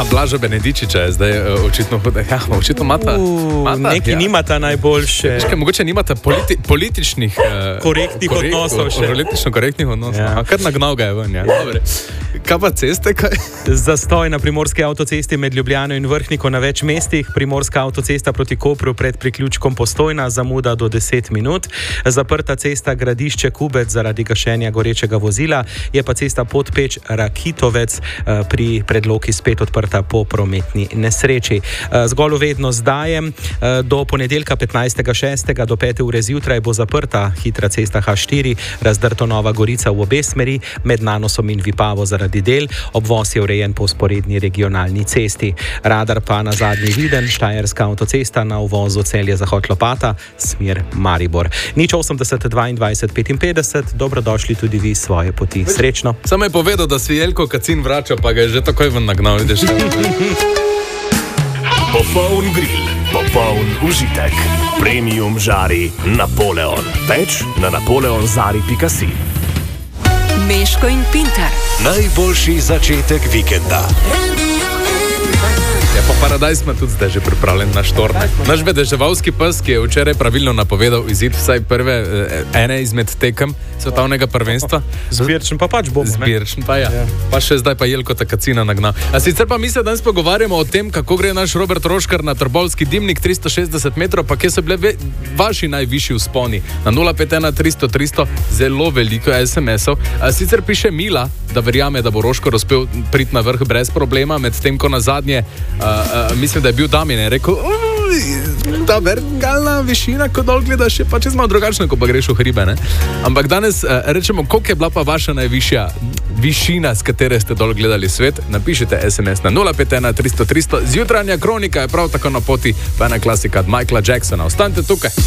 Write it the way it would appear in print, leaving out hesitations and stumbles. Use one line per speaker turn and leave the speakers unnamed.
Blaža Benedičiča je zdaj očitno mata.
Neki nimata najboljše.
Mogoče nimata političnih
korektnih odnosov še.
Politično korektnih odnosov.
Ja.
Kar nagnal ga je ven. Ja. Kaj pa ceste?
Zastoj na primorski avtocesti med Ljubljano in Vrhniko na več mestih. Primorska avtocesta proti Kopru pred priključkom Postojna, zamuda do 10 minut. Zaprta cesta Gradišče Kubec zaradi gašenja gorečega vozila. Je pa cesta Podpeč-Rakitovec pri Predloki spet odprta po prometni nesreči. Zgolj uvedno zdajem. Do ponedeljka 15.6. do 5. ure zjutraj bo zaprta hitra cesta H4, razdrto Nova Gorica v obe smeri, med Nanosom in Vipavo zaradi del. Obvoz je urejen po sporedni regionalni cesti. Radar pa na zadnji viden, Štajerska avtocesta na uvozu Celje-Zahod Lopata, smer Maribor. 080 22 55, dobrodošli tudi vi svoje poti. Srečno.
Samo je povedal, da si Jelko Kacin vrača, pa ga je že takoj ven nagnal, vidiš.
Popoln grill, popoln užitek. Premium žari Napoleon. Več na napoleonzari.si.
Meško in Pintar.
Najboljši začetek vikenda.
Ja, pa Paradajz ima tudi zdaj že pripravljen na štorm. Naš vedeževalski pes, ki je včeraj pravilno napovedal izid vsaj ene izmed tekem svetovnega prvenstva.
Zbirčen pa pač bomo.
Zbirčen pa ja. Pa še zdaj pa Jelko Kacina nagnal. A sicer pa mi se danes pogovarjamo o tem, kako gre naš Robert Roškar na Trboveljski dimnik 360 metrov, pa kje so bile vaši najvišji vzponi. Na 051 300 300 zelo veliko SMS-ov. A sicer piše Mila, da verjame, da bo Roškar uspel priti na vrh brez problema, medtem ko na zadnje mislim, da je bil Damjan, je rekel, ta vertikalna višina, ko dol gledaš, je pa čez malo drugačna, ko pa greš v hribe, ne? Ampak danes rečemo, koliko je bila pa vaša najvišja višina, s katere ste dol gledali svet. Napišite SMS na 051 300 300. Zjutranja kronika je prav tako na poti, pa ena klasika od Michaela Jacksona. Ostanite tukaj.